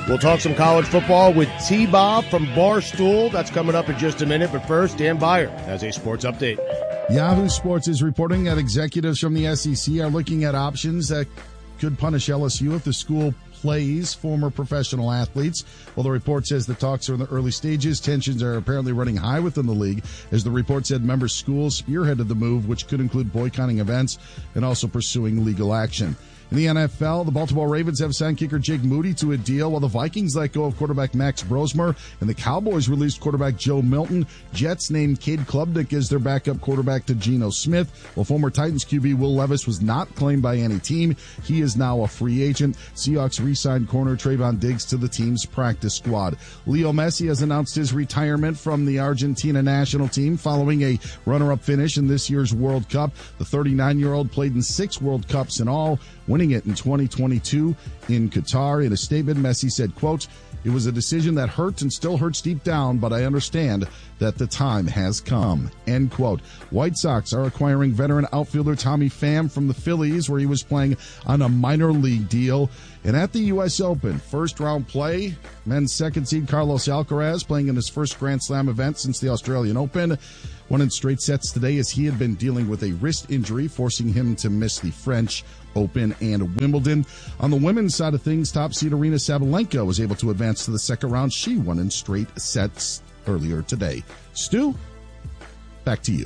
We'll talk some college football with T-Bob from Barstool. That's coming up in just a minute. But first, Dan Beyer has a sports update. Yahoo Sports is reporting that executives from the SEC are looking at options that could punish LSU if the school plays former professional athletes. Well, the report says the talks are in the early stages. Tensions are apparently running high within the league. As the report said, member schools spearheaded the move, which could include boycotting events and also pursuing legal action. In the NFL, the Baltimore Ravens have signed kicker Jake Moody to a deal, while the Vikings let go of quarterback Max Brosmer, and the Cowboys released quarterback Joe Milton. Jets named Cade Klubnik as their backup quarterback to Geno Smith, while former Titans QB Will Levis was not claimed by any team. He is now a free agent. Seahawks re-signed corner Trayvon Diggs to the team's practice squad. Leo Messi has announced his retirement from the Argentina national team following a runner-up finish in this year's World Cup. The 39-year-old played in 6 World Cups in all, winning it in 2022 in Qatar. In a statement, Messi said, quote, "It was a decision that hurt and still hurts deep down, but I understand that the time has come," end quote. White Sox are acquiring veteran outfielder Tommy Pham from the Phillies, where he was playing on a minor league deal. And at the U.S. Open, first-round play, men's second seed Carlos Alcaraz playing in his first Grand Slam event since the Australian Open. Won in straight sets today as he had been dealing with a wrist injury, forcing him to miss the French Open and Wimbledon. On the women's side of things, top seed Aryna Sabalenka was able to advance to the second round. She won in straight sets earlier today. Stu, back to you.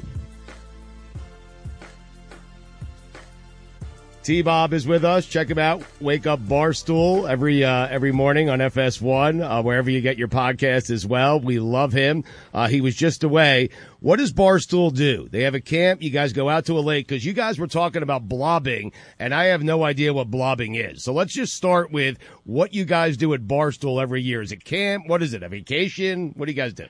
T-Bob is with us. Check him out. Wake Up Barstool every morning on FS1, wherever you get your podcast as well. We love him. He was just away. What does Barstool do? They have a camp. You guys go out to a lake, because you guys were talking about blobbing, and I have no idea what blobbing is. So let's just start with what you guys do at Barstool every year. Is it camp? What is it? A vacation? What do you guys do?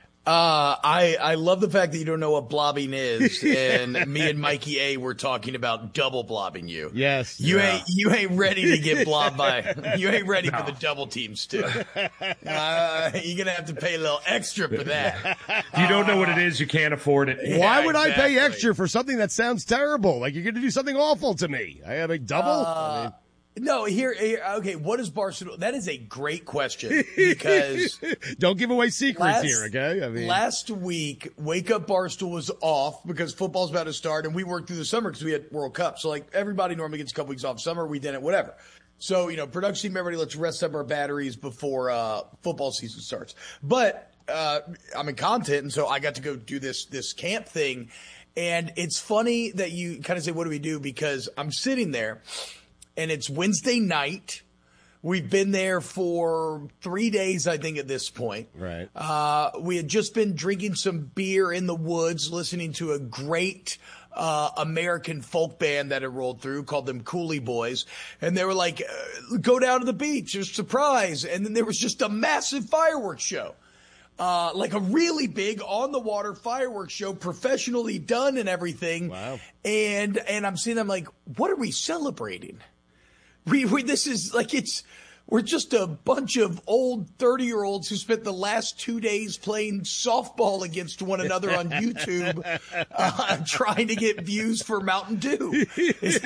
I love the fact that you don't know what blobbing is, and me and Mikey A were talking about double blobbing you. Yes. You ain't ready to get blobbed by, you ain't ready for the double teams too. You're gonna have to pay a little extra for that. If you don't know what it is, you can't afford it. Why would I pay extra for something that sounds terrible? Like you're gonna do something awful to me. I have a double? No, here, okay, what is Barstool? That is a great question, because don't give away secrets here, okay? Last week, Wake Up Barstool was off because football's about to start, and we worked through the summer because we had World Cup. So, like, everybody normally gets a couple weeks off summer. We didn't, whatever. So, production team, everybody, let's rest up our batteries before football season starts. But I'm in content, and so I got to go do this camp thing. And it's funny that you kind of say, what do we do? Because I'm sitting there, and it's Wednesday night. We've been there for 3 days, I think, at this point. Right. We had just been drinking some beer in the woods, listening to a great American folk band that had rolled through, called them Coolie Boys. And they were like, go down to the beach, there's a surprise. And then there was just a massive fireworks show. Like a really big on the water fireworks show, professionally done and everything. Wow. And I'm seeing them like, what are we celebrating? This is like, we're just a bunch of old 30-year-olds who spent the last 2 days playing softball against one another on YouTube, trying to get views for Mountain Dew. Is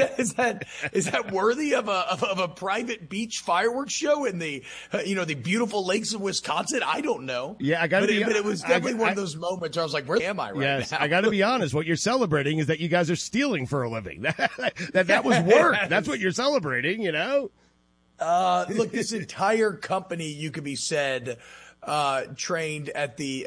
that worthy of a private beach fireworks show in the beautiful lakes of Wisconsin? I don't know. Yeah, but it was definitely one of those moments where I was like, where am I right now? I got to be honest. What you're celebrating is that you guys are stealing for a living. that was work. That's what you're celebrating, Look, this entire company, you could be said, trained at the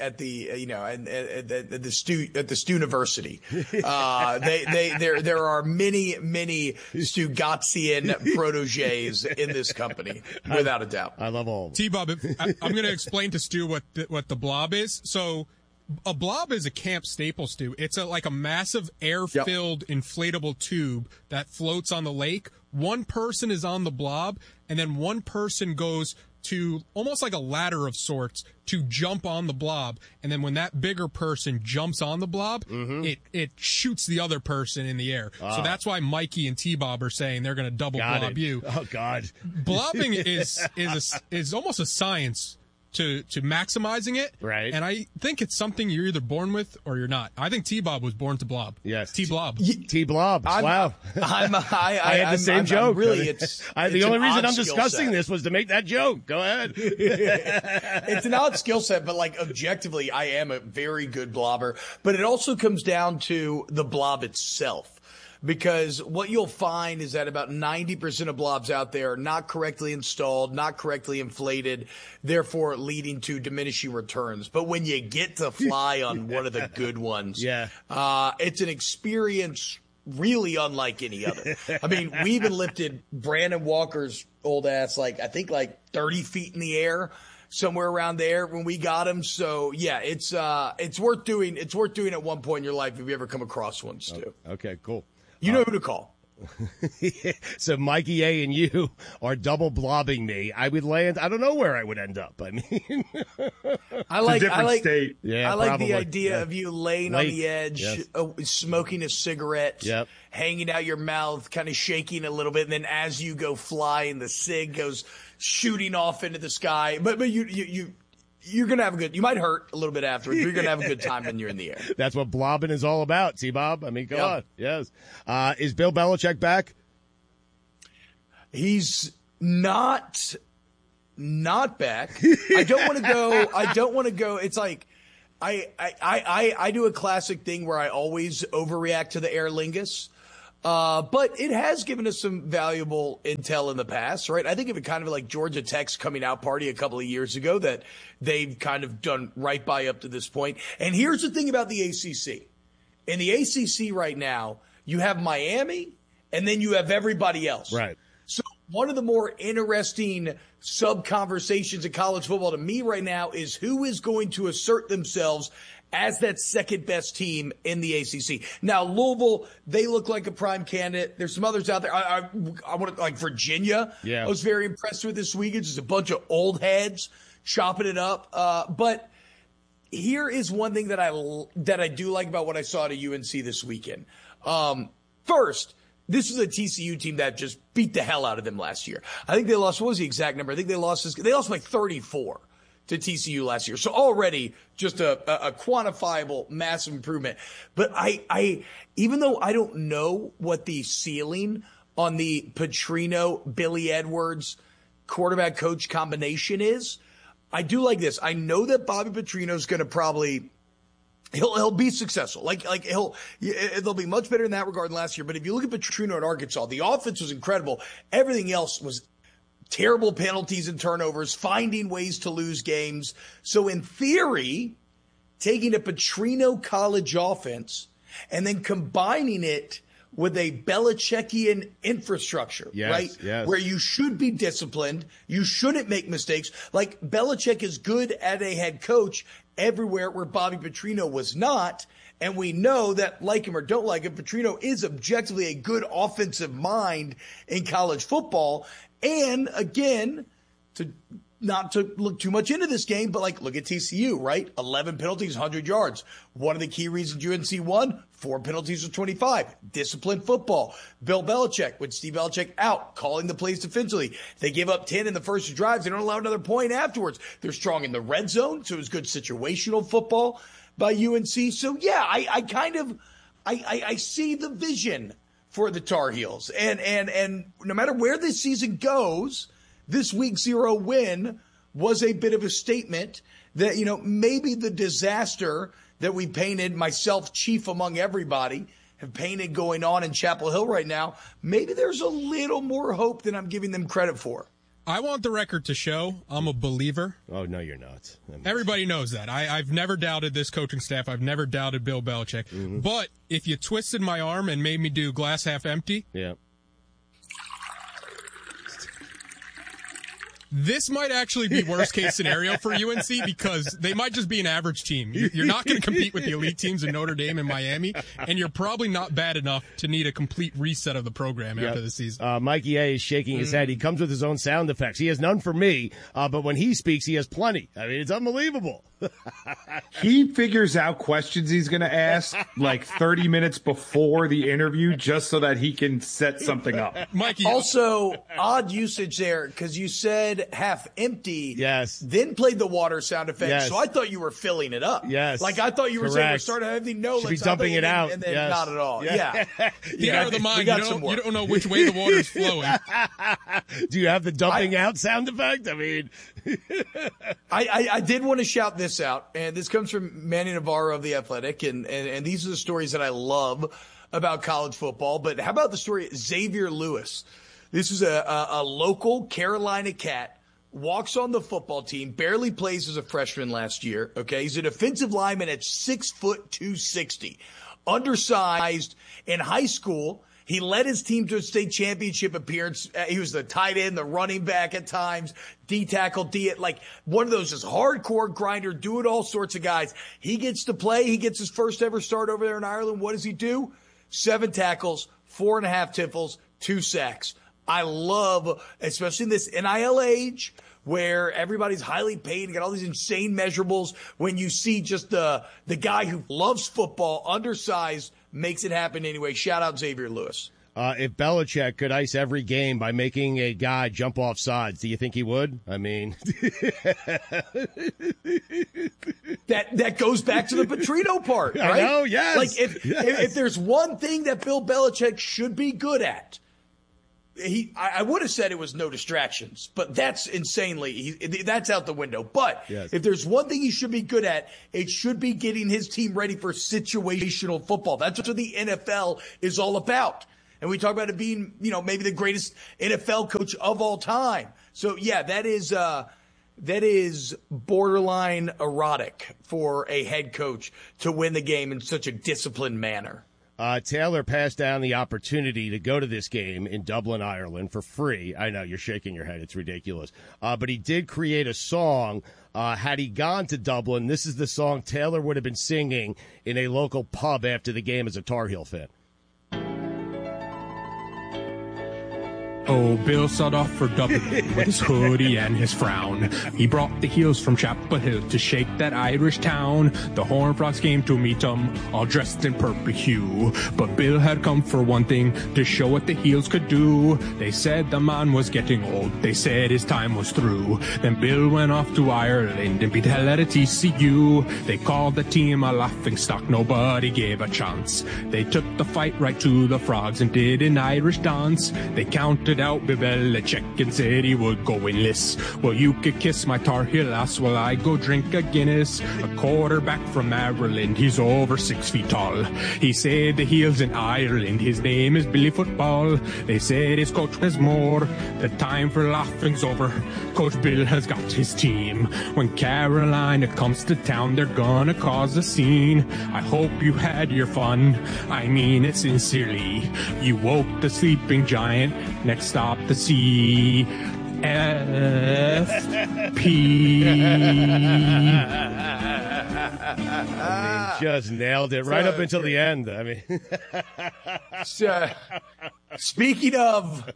Stuniversity. There are many Stugatzian proteges in this company, without a doubt. I love all of them. T-Bob, I'm going to explain to Stu what the blob is. So, a blob is a camp staple, Stu. It's like a massive air-filled inflatable tube that floats on the lake. One person is on the blob, and then one person goes to almost like a ladder of sorts to jump on the blob. And then when that bigger person jumps on the blob, it shoots the other person in the air. So that's why Mikey and T-Bob are saying they're going to double blob you. Oh, God. Blobbing is almost a science to maximizing it. Right. And I think it's something you're either born with or you're not. I think T-Bob was born to blob. Yes. T-Blob. T-Blob. Wow. I had the same joke. Really, the only reason I'm discussing this was to make that joke. Go ahead. It's an odd skill set, but like objectively, I am a very good blobber. But it also comes down to the blob itself. Because what you'll find is that about 90% of blobs out there are not correctly installed, not correctly inflated, therefore leading to diminishing returns. But when you get to fly on one of the good ones, it's an experience really unlike any other. I mean, we even lifted Brandon Walker's old ass, I think 30 feet in the air, somewhere around there when we got him. So yeah, it's worth doing. It's worth doing at one point in your life if you ever come across one, Stu. Okay, cool. You know who to call. So Mikey A and you are double blobbing me. I would land. I don't know where I would end up. I mean, I like state. Yeah, I like probably. the idea of you laying on the edge, smoking a cigarette, hanging out your mouth, kind of shaking a little bit, and then as you go flying, the cig goes shooting off into the sky. But you're going to have you might hurt a little bit afterwards, but you're going to have a good time when you're in the air. That's what blobbing is all about, T-Bob. I mean, come on. Yes. Is Bill Belichick back? He's not back. I don't want to go. It's like, I do a classic thing where I always overreact to the Aer Lingus. But it has given us some valuable intel in the past, right? I think of it kind of like Georgia Tech's coming out party a couple of years ago that they've kind of done right by up to this point. And here's the thing about the ACC. In the ACC right now, you have Miami and then you have everybody else. Right. So one of the more interesting sub-conversations in college football to me right now is who is going to assert themselves as that second best team in the ACC. Now, Louisville, they look like a prime candidate. There's some others out there. I want to, like Virginia. Yeah. I was very impressed with this weekend. Just a bunch of old heads chopping it up. But here is one thing that I do like about what I saw at UNC this weekend. First, this is a TCU team that just beat the hell out of them last year. I think they lost, what was the exact number? I think they lost by 34 to TCU last year. So already just a quantifiable massive improvement. But I even though I don't know what the ceiling on the Petrino, Billy Edwards quarterback coach combination is, I do like this. I know that Bobby Petrino's going to probably he'll be successful. They'll be much better in that regard than last year. But if you look at Petrino at Arkansas, the offense was incredible. Everything else was terrible penalties and turnovers, finding ways to lose games. So in theory, taking a Petrino college offense and then combining it with a Belichickian infrastructure, right? Yes. Where you should be disciplined. You shouldn't make mistakes. Like Belichick is good at a head coach everywhere where Bobby Petrino was not. And we know that, like him or don't like him, Petrino is objectively a good offensive mind in college football. And again, not to look too much into this game, but look at TCU, right? 11 penalties, 100 yards. One of the key reasons UNC won, 4 penalties of 25. Disciplined football. Bill Belichick, with Steve Belichick out, calling the plays defensively. They give up 10 in the first 2 drives. They don't allow another point afterwards. They're strong in the red zone, so it was good situational football by UNC. So yeah, I see the vision for the Tar Heels. And no matter where this season goes, this week 0 win was a bit of a statement that, maybe the disaster that we painted, myself chief among everybody, have painted going on in Chapel Hill right now, maybe there's a little more hope than I'm giving them credit for. I want the record to show I'm a believer. Oh, no, you're not. Everybody knows that. I've never doubted this coaching staff. I've never doubted Bill Belichick. Mm-hmm. But if you twisted my arm and made me do glass half empty, this might actually be worst case scenario for UNC because they might just be an average team. You're not going to compete with the elite teams in Notre Dame and Miami, and you're probably not bad enough to need a complete reset of the program after the season. Mikey A is shaking his head. He comes with his own sound effects. He has none for me, but when he speaks, he has plenty. I mean, it's unbelievable. He figures out questions he's going to ask like 30 minutes before the interview just so that he can set something up. Mikey. Also, odd usage there because you said half empty. Yes. Then played the water sound effect. Yes. So I thought you were filling it up. Yes. Like I thought you were saying we're starting everything. No, should let's be dumping it out. And then Yes. not at all. Yeah. Theater of the mind. You don't know which way the water's flowing. Do you have the dumping out sound effect? I mean, I did want to shout this out, and this comes from Manny Navarro of The Athletic, and these are the stories that I love about college football. But how about the story Xavier Lewis? This is a local Carolina cat, walks on the football team, barely plays as a freshman last year. Okay, he's a defensive lineman at 6 foot 260, undersized in high school. He led his team to a state championship appearance. He was the tight end, the running back at times, D tackle, like one of those just hardcore grinder, do it all sorts of guys. He gets to play. He gets his first ever start over there in Ireland. What does he do? 7 tackles, 4.5 tiffles, 2 sacks. I love, especially in this NIL age where everybody's highly paid and got all these insane measurables, when you see just the guy who loves football, undersized, makes it happen anyway. Shout out Xavier Lewis. If Belichick could ice every game by making a guy jump off sides, do you think he would? I mean, that goes back to the Petrino part, right? I know, yes. Like if there's one thing that Bill Belichick should be good at, I would have said it was no distractions, but that's insanely, that's out the window. But yes. If there's one thing he should be good at, it should be getting his team ready for situational football. That's what the NFL is all about. And we talk about it being, maybe the greatest NFL coach of all time. So yeah, that is borderline erotic for a head coach to win the game in such a disciplined manner. Taylor passed down the opportunity to go to this game in Dublin, Ireland for free. I know you're shaking your head. It's ridiculous. But he did create a song. Had he gone to Dublin, this is the song Taylor would have been singing in a local pub after the game as a Tar Heel fan. Oh, Bill set off for Dublin with his hoodie and his frown. He brought the heels from Chapel Hill to shake that Irish town. The Horned Frogs came to meet him, all dressed in purple hue. But Bill had come for one thing, to show what the heels could do. They said the man was getting old, they said his time was through. Then Bill went off to Ireland and beat hell at a TCU. They called the team a laughing stock, nobody gave a chance. They took the fight right to the Frogs and did an Irish dance. They counted out Belichick and said he would go winless. Well, you could kiss my Tar Heel ass while I go drink a Guinness. A quarterback from Maryland, he's over 6 feet tall. He said the Heels in Ireland, his name is Billy Football. They said his coach has more, the time for laughing's over. Coach Bill has got his team. When Carolina comes to town, they're gonna cause a scene. I hope you had your fun, I mean it sincerely. You woke the sleeping giant, next stop the CFP. I mean, just nailed it right up until the end. I mean, speaking of,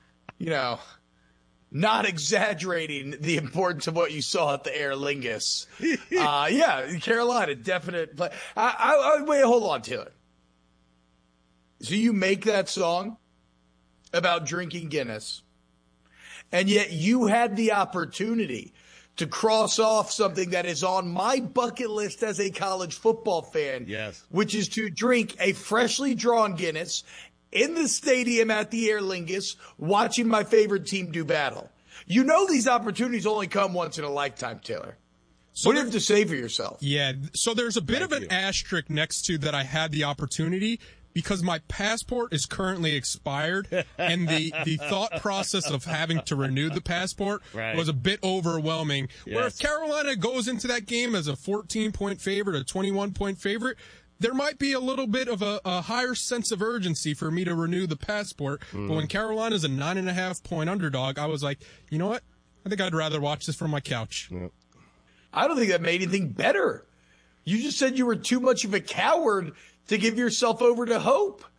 not exaggerating the importance of what you saw at the Aer Lingus. Yeah, Carolina, definite play. Wait, hold on, Taylor. So you make that song about drinking Guinness, and yet you had the opportunity to cross off something that is on my bucket list as a college football fan, yes, which is to drink a freshly drawn Guinness in the stadium at the Aer Lingus, watching my favorite team do battle. These opportunities only come once in a lifetime, Taylor. So what do you have to say for yourself? Yeah, so there's a bit of an asterisk next to that I had the opportunity, because my passport is currently expired, and the thought process of having to renew the passport was a bit overwhelming. Yes. Where if Carolina goes into that game as a 14-point favorite, a 21-point favorite, there might be a little bit of a higher sense of urgency for me to renew the passport. But when Carolina's a 9.5-point underdog, I was like, you know what? I think I'd rather watch this from my couch. Yep. I don't think that made anything better. You just said you were too much of a coward to give yourself over to hope.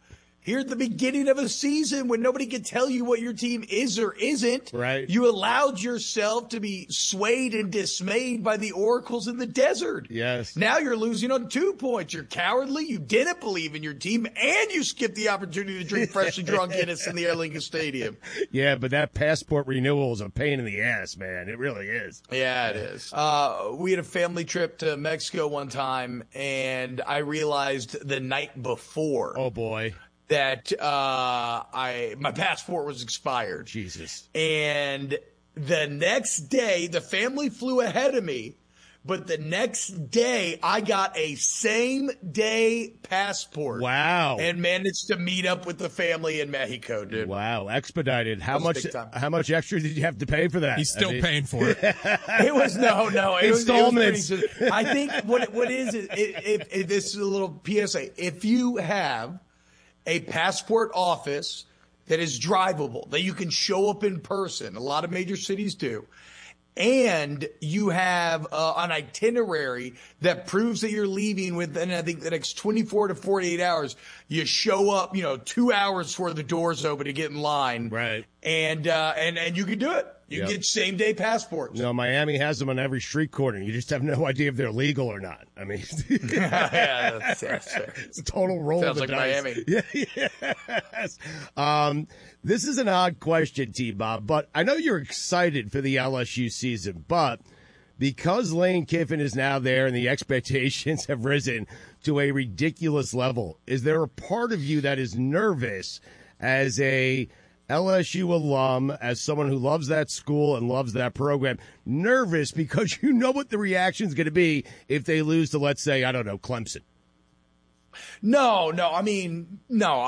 here at the beginning of a season when nobody can tell you what your team is or isn't. Right. You allowed yourself to be swayed and dismayed by the oracles in the desert. Yes. Now you're losing on 2 points. You're cowardly. You didn't believe in your team, and you skipped the opportunity to drink freshly drawn Guinness in the Air Lincoln Stadium. Yeah, but that passport renewal is a pain in the ass, man. It really is. Yeah, it is. We had a family trip to Mexico one time, and I realized the night before. Oh, boy. That my passport was expired. Jesus. And the next day, the family flew ahead of me, but the next day I got a same-day passport. Wow. And managed to meet up with the family in Mexico, dude. Wow, expedited. How much extra did you have to pay for that? He's still paying for it. It was installments. I think what is it, this is a little PSA. If you have a passport office that is drivable, that you can show up in person, a lot of major cities do, and you have an itinerary that proves that you're leaving within, I think, the next 24 to 48 hours, you show up, 2 hours before the doors open to get in line. Right. And you can do it. You can get same-day passports. No, Miami has them on every street corner. You just have no idea if they're legal or not. I mean, yeah, that's it's a total roll Sounds of the like dice. Miami. Yes. This is an odd question, T-Bob, but I know you're excited for the LSU season, but because Lane Kiffin is now there and the expectations have risen to a ridiculous level, is there a part of you that is nervous as a LSU alum, as someone who loves that school and loves that program, nervous because you know what the reaction is going to be if they lose to, let's say, I don't know, Clemson? No. I mean, no.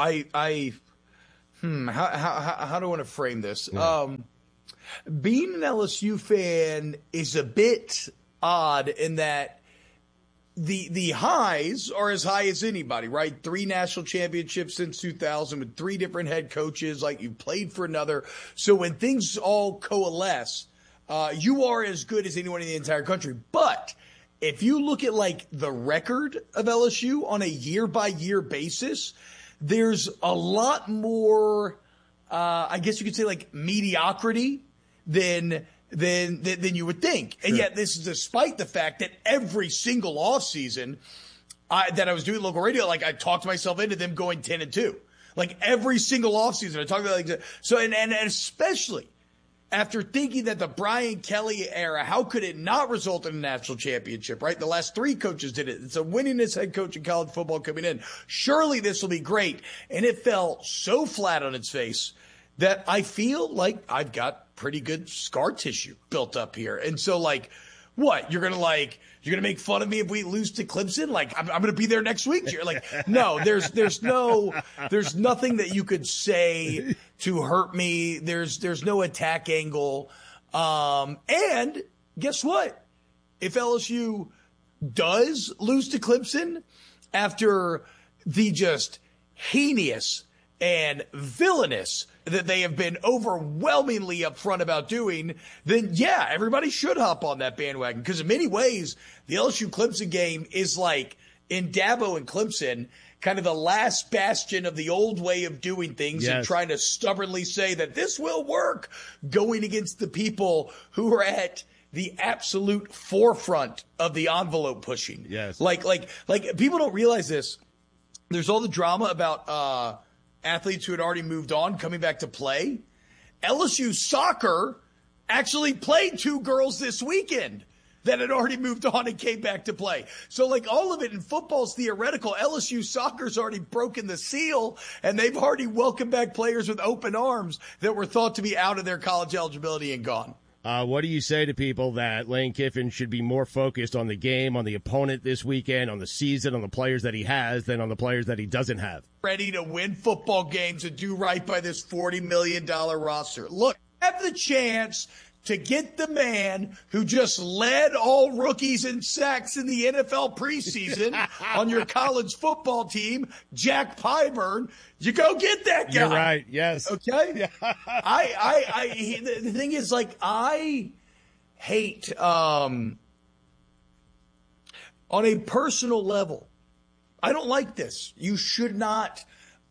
How do I want to frame this? Yeah. Being an LSU fan is a bit odd in that the highs are as high as anybody, right? 3 national championships since 2000 with 3 different head coaches, like you played for another. So when things all coalesce, you are as good as anyone in the entire country. But if you look at like the record of LSU on a year-by-year basis, there's a lot more, I guess you could say, like mediocrity than you would think. And yet this is despite the fact that every single offseason that I was doing local radio, like I talked myself into them going 10-2. Like every single offseason I talked about like so and especially after thinking that the Brian Kelly era, how could it not result in a national championship, right? The last 3 coaches did it. It's a winningest head coach in college football coming in. Surely this will be great. And it fell so flat on its face that I feel like I've got pretty good scar tissue built up here. And so like, what? You're going to make fun of me if we lose to Clemson? Like, I'm going to be there next week. You're like, no, there's nothing that you could say to hurt me. There's no attack angle. And guess what? If LSU does lose to Clemson after the just heinous and villainous that they have been overwhelmingly upfront about doing, then yeah, everybody should hop on that bandwagon. Because in many ways, the LSU-Clemson game is like, in Dabo and Clemson, kind of the last bastion of the old way of doing things and trying to stubbornly say that this will work, going against the people who are at the absolute forefront of the envelope pushing. Yes. Like people don't realize this. There's all the drama about athletes who had already moved on coming back to play. LSU soccer actually played 2 girls this weekend that had already moved on and came back to play. So like all of it in football's theoretical. LSU soccer's already broken the seal, and they've already welcomed back players with open arms that were thought to be out of their college eligibility and gone. What do you say to people that Lane Kiffin should be more focused on the game, on the opponent this weekend, on the season, on the players that he has, than on the players that he doesn't have? Ready to win football games and do right by this $40 million roster. Look, have the chance to get the man who just led all rookies in sacks in the NFL preseason on your college football team, Jack Pyburn. You go get that guy. You're right. Yes. Okay. The thing is, like, I hate, on a personal level, I don't like this. You should not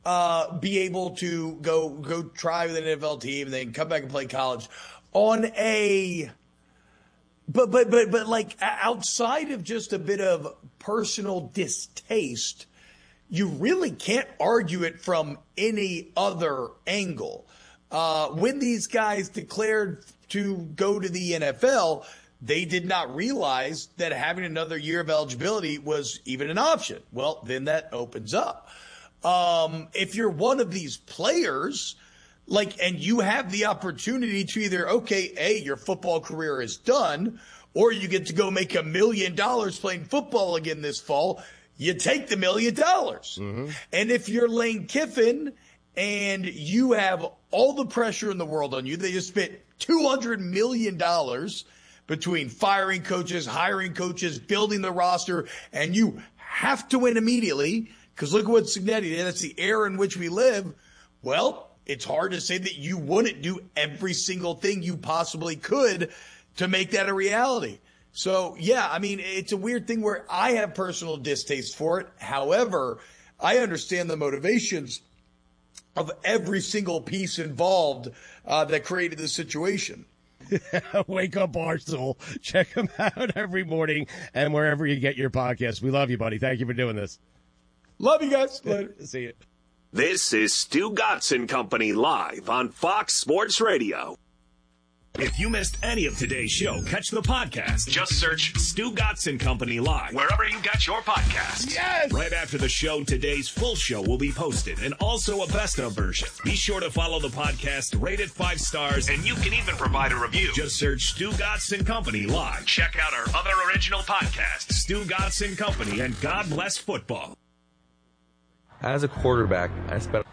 be able to go try with an NFL team and then come back and play college on a but like outside of just a bit of personal distaste, you really can't argue it from any other angle. When these guys declared to go to the NFL, they did not realize that having another year of eligibility was even an option. Well, then that opens up. If you're one of these players, and you have the opportunity to either, your football career is done, or you get to go make $1 million playing football again this fall, you take the $1 million. Mm-hmm. And if you're Lane Kiffin and you have all the pressure in the world on you, they just spent $200 million between firing coaches, hiring coaches, building the roster, and you have to win immediately. Because look at what Cignetti did. That's the era in which we live. Well, it's hard to say that you wouldn't do every single thing you possibly could to make that a reality. So, yeah, I mean, it's a weird thing where I have personal distaste for it. However, I understand the motivations of every single piece involved that created the situation. Wake Up Barstool. Check them out every morning and wherever you get your podcast. We love you, buddy. Thank you for doing this. Love you guys. Later. See you. This is Stu Gotson Company live on Fox Sports Radio. If you missed any of today's show, catch the podcast. Just search Stu Gotson Company live wherever you get your podcasts. Yes! Right after the show, today's full show will be posted and also a best of version. Be sure to follow the podcast, rate it 5 stars, and you can even provide a review. Just search Stu Gotson Company live. Check out our other original podcasts, Stu Gotson Company and God Bless Football. As a quarterback, I spent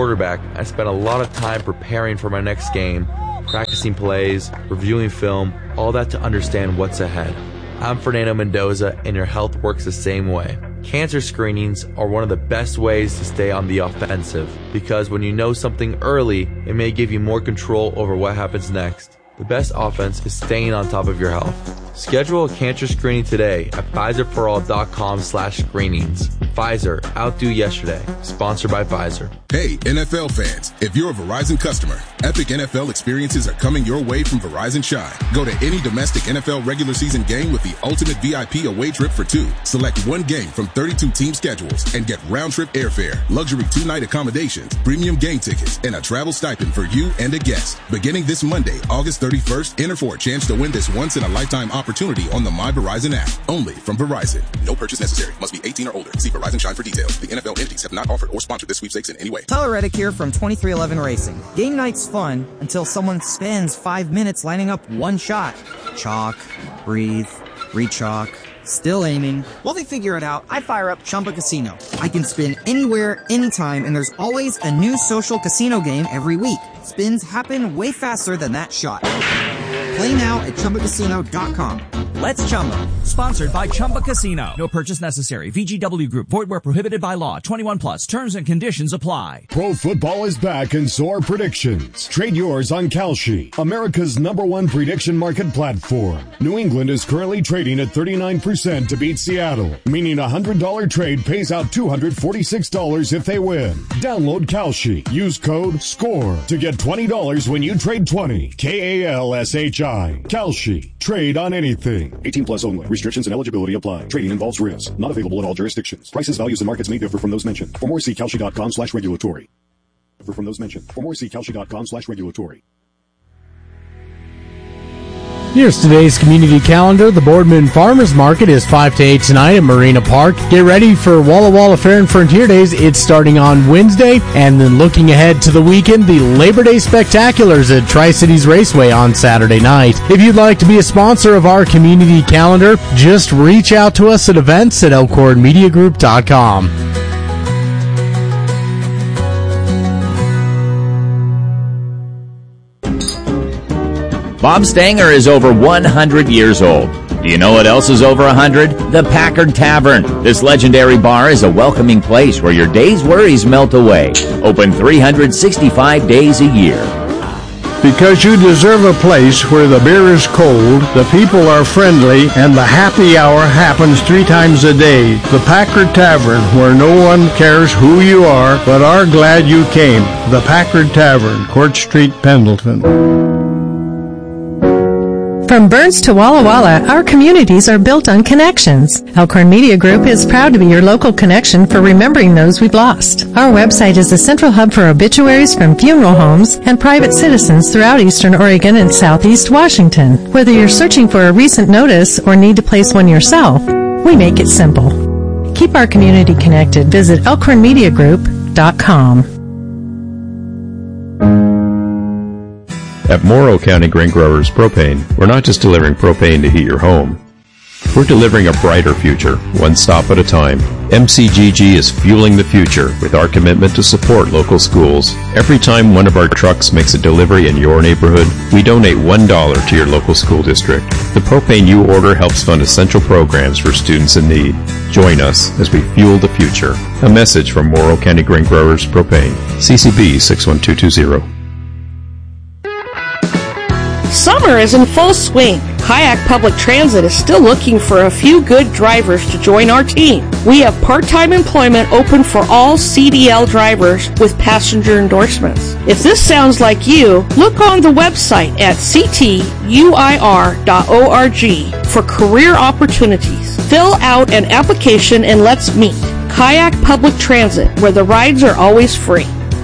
a lot of time preparing for my next game, practicing plays, reviewing film, all that to understand what's ahead. I'm Fernando Mendoza, and your health works the same way. Cancer screenings are one of the best ways to stay on the offensive, because when you know something early, it may give you more control over what happens next. The best offense is staying on top of your health. Schedule a cancer screening today at Pfizerforall.com/screenings. Pfizer, outdo yesterday. Sponsored by Pfizer. Hey, NFL fans, if you're a Verizon customer, epic NFL experiences are coming your way from Verizon Shine. Go to any domestic NFL regular season game with the ultimate VIP away trip for 2. Select one game from 32 team schedules and get round-trip airfare, luxury 2-night accommodations, premium game tickets, and a travel stipend for you and a guest. Beginning this Monday, August 31st, enter for a chance to win this once-in-a-lifetime opportunity on the My Verizon app. Only from Verizon. No purchase necessary. Must be 18 or older. See Verizon Shine for details. The NFL entities have not offered or sponsored this sweepstakes in any way. Tyler Reddick here from 2311 Racing. Game night's fun until someone spends 5 minutes lining up one shot. Chalk, breathe, re-chalk, still aiming. While they figure it out, I fire up Chumba Casino. I can spin anywhere, anytime, and there's always a new social casino game every week. Spins happen way faster than that shot. Play now at ChumbaCasino.com. Let's Chumba. Sponsored by Chumba Casino. No purchase necessary. VGW Group. Void where prohibited by law. 21 plus. Terms and conditions apply. Pro football is back and so are predictions. Trade yours on Kalshi, America's #1 prediction market platform. New England is currently trading at 39% to beat Seattle, meaning a $100 trade pays out $246 if they win. Download Kalshi. Use code SCORE to get $20 when you trade 20. KALSHI. Kalshi. Trade on anything. 18 plus only. Restrictions and eligibility apply. Trading involves risk. Not available in all jurisdictions. Prices, values, and markets may differ from those mentioned. For more, see Kalshi.com/regulatory. For more, see Kalshi.com/regulatory. Here's today's community calendar. The Boardman Farmers Market is 5 to 8 tonight at Marina Park. Get ready for Walla Walla Fair and Frontier Days. It's starting on Wednesday. And then looking ahead to the weekend, the Labor Day Spectaculars at Tri-Cities Raceway on Saturday night. If you'd like to be a sponsor of our community calendar, just reach out to us at events@elkhornmediagroup.com. Bob Stanger is over 100 years old. Do you know what else is over 100? The Packard Tavern. This legendary bar is a welcoming place where your day's worries melt away. Open 365 days a year. Because you deserve a place where the beer is cold, the people are friendly, and the happy hour happens 3 times a day. The Packard Tavern, where no one cares who you are, but are glad you came. The Packard Tavern, Court Street, Pendleton. From Burns to Walla Walla, our communities are built on connections. Elkhorn Media Group is proud to be your local connection for remembering those we've lost. Our website is a central hub for obituaries from funeral homes and private citizens throughout Eastern Oregon and Southeast Washington. Whether you're searching for a recent notice or need to place one yourself, we make it simple. Keep our community connected. Visit elkhornmediagroup.com. At Morrow County Grain Growers Propane, we're not just delivering propane to heat your home. We're delivering a brighter future, one stop at a time. MCGG is fueling the future with our commitment to support local schools. Every time one of our trucks makes a delivery in your neighborhood, we donate $1 to your local school district. The propane you order helps fund essential programs for students in need. Join us as we fuel the future. A message from Morrow County Grain Growers Propane. CCB 61220. Summer is in full swing. Kayak Public Transit is still looking for a few good drivers to join our team. We have part-time employment open for all CDL drivers with passenger endorsements. If this sounds like you, look on the website at ctuir.org for career opportunities. Fill out an application and let's meet. Kayak Public Transit, where the rides are always free.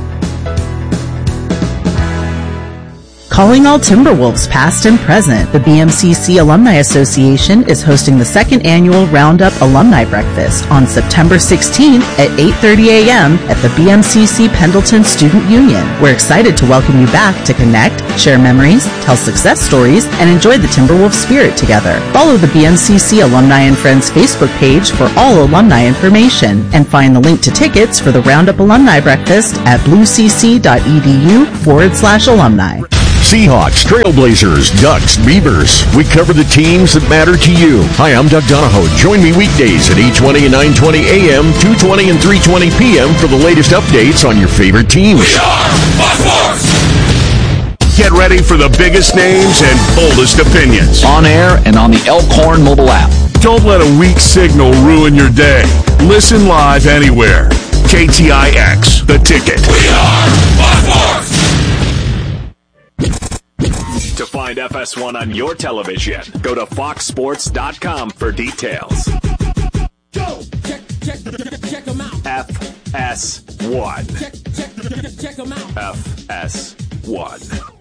Calling all Timberwolves past and present, the BMCC Alumni Association is hosting the second annual Roundup Alumni Breakfast on September 16th at 8:30 a.m. at the BMCC Pendleton Student Union. We're excited to welcome you back to connect, share memories, tell success stories, and enjoy the Timberwolves spirit together. Follow the BMCC Alumni and Friends Facebook page for all alumni information and find the link to tickets for the Roundup Alumni Breakfast at bluecc.edu/alumni. Seahawks, Trailblazers, Ducks, Beavers. We cover the teams that matter to you. Hi, I'm Doug Donahoe. Join me weekdays at 8:20 and 9:20 a.m., 2:20 and 3:20 p.m. for the latest updates on your favorite teams. We are Fox Sports! Get ready for the biggest names and boldest opinions. On air and on the Elkhorn mobile app. Don't let a weak signal ruin your day. Listen live anywhere. KTIX, The Ticket. We are Fox Sports! To find FS1 on your television, go to foxsports.com for details. Go! Check them out. FS1. Check them out. FS1.